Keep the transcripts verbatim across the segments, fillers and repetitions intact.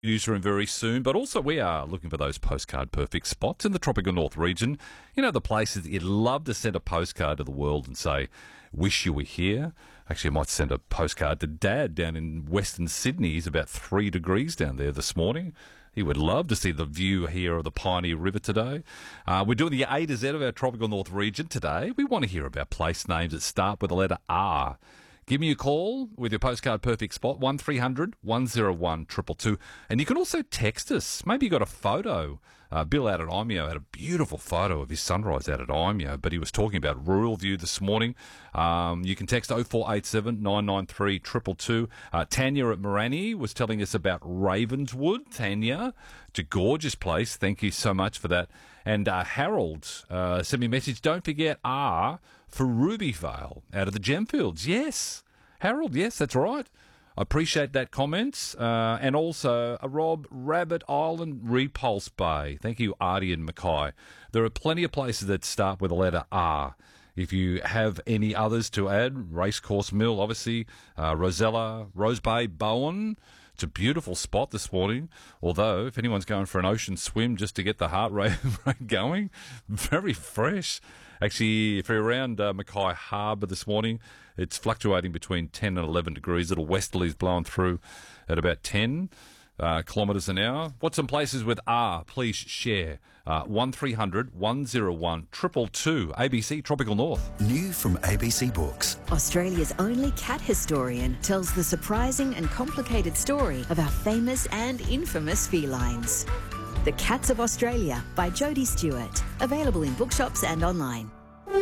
newsroom very soon, but also we are looking for those postcard perfect spots in the tropical north region. You know, the places that you'd love to send a postcard to the world and say, wish you were here. Actually, I might send a postcard to Dad down in Western Sydney. He's about three degrees down there this morning. He would love to see the view here of the Pioneer River today. Uh, we're doing the A to Z of our tropical north region today. We want to hear about place names that start with the letter R. Give me a call with your postcard perfect spot, one three hundred one oh one two two two. And you can also text us. Maybe you got a photo. Uh, Bill out at Imeo had a beautiful photo of his sunrise out at Imeo, but he was talking about Rural View this morning. Um, you can text oh four eight seven nine nine three two two two. Uh, Tanya at Morani was telling us about Ravenswood. Tanya, it's a gorgeous place. Thank you so much for that. And uh, Harold uh, sent me a message. Don't forget R for Rubyvale out of the Gemfields. Yes, Harold, yes, that's right. I appreciate that comment. Uh, and also a Rob, Rabbit Island, Repulse Bay. Thank you, Artie and Mackay. There are plenty of places that start with the letter R. If you have any others to add, Racecourse Mill, obviously, uh, Rosella, Rose Bay, Bowen. It's a beautiful spot this morning, although if anyone's going for an ocean swim just to get the heart rate going, very fresh. Actually, if you're around uh, Mackay Harbour this morning, it's fluctuating between ten and eleven degrees. Little westerlies blowing through at about ten uh, kilometres an hour. What's some places with R? Please share. Uh, one three hundred one oh one two two two. A B C Tropical North. New from A B C Books. Australia's only cat historian tells the surprising and complicated story of our famous and infamous felines. The Cats of Australia by Jodie Stewart. Available in bookshops and online.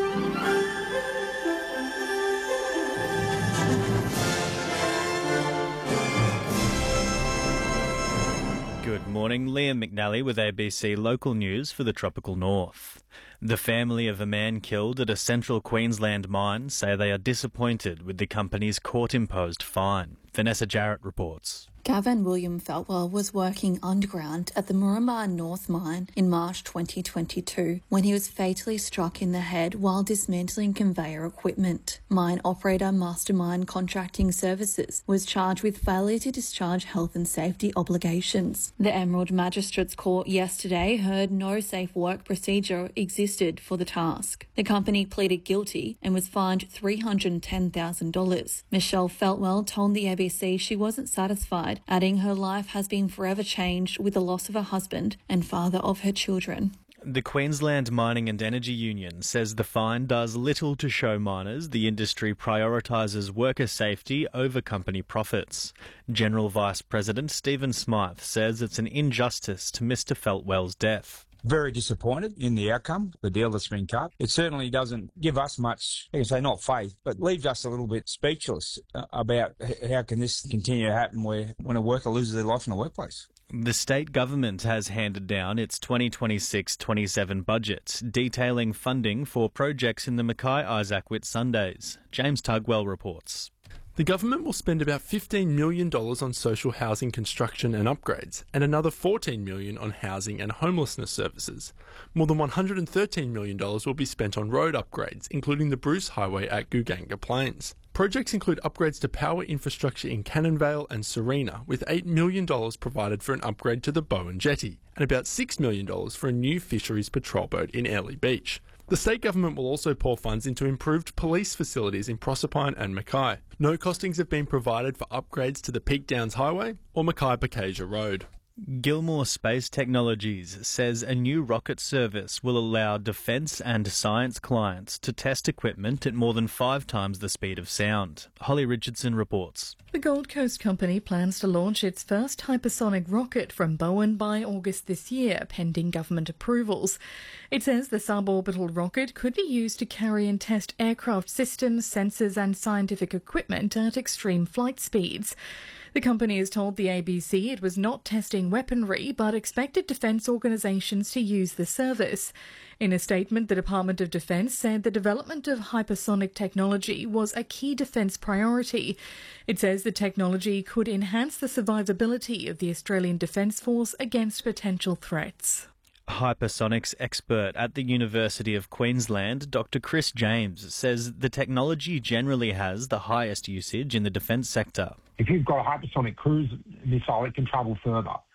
Good morning, Liam McNally with A B C Local News for the Tropical North. The family of a man killed at a central Queensland mine say they are disappointed with the company's court-imposed fine. Vanessa Jarrett reports. Gavin William Feltwell was working underground at the Mooroombah North Mine in March twenty twenty-two when he was fatally struck in the head while dismantling conveyor equipment. Mine operator Mastermind Contracting Services was charged with failure to discharge health and safety obligations. The Emerald Magistrates Court yesterday heard no safe work procedure existed for the task. The company pleaded guilty and was fined three hundred ten thousand dollars. Michelle Feltwell told the A B C she wasn't satisfied, adding her life has been forever changed with the loss of her husband and father of her children. The Queensland Mining and Energy Union says the fine does little to show miners the industry prioritises worker safety over company profits. General Vice President Stephen Smythe says it's an injustice to Mister Feltwell's death. Very disappointed in the outcome, the deal that's been cut. It certainly doesn't give us much, I can say not faith, but leaves us a little bit speechless about how can this continue to happen where when a worker loses their life in the workplace. The state government has handed down its twenty twenty-six twenty-seven budget, detailing funding for projects in the Mackay Isaac Whitsundays. James Tugwell reports. The government will spend about fifteen million dollars on social housing construction and upgrades, and another fourteen million dollars on housing and homelessness services. More than one hundred thirteen million dollars will be spent on road upgrades, including the Bruce Highway at Guganga Plains. Projects include upgrades to power infrastructure in Cannonvale and Serena, with eight million dollars provided for an upgrade to the Bowen Jetty, and about six million dollars for a new fisheries patrol boat in Airlie Beach. The state government will also pour funds into improved police facilities in Proserpine and Mackay. No costings have been provided for upgrades to the Peak Downs Highway or Mackay-Bacasia Road. Gilmore Space Technologies says a new rocket service will allow defence and science clients to test equipment at more than five times the speed of sound. Holly Richardson reports. The Gold Coast company plans to launch its first hypersonic rocket from Bowen by August this year, pending government approvals. It says the suborbital rocket could be used to carry and test aircraft systems, sensors and scientific equipment at extreme flight speeds. The company has told the A B C it was not testing weaponry but expected defence organisations to use the service. In a statement, the Department of Defence said the development of hypersonic technology was a key defence priority. It says the technology could enhance the survivability of the Australian Defence Force against potential threats. Hypersonics expert at the University of Queensland, Doctor Chris James, says the technology generally has the highest usage in the defence sector. If you've got a hypersonic cruise missile, it can travel further.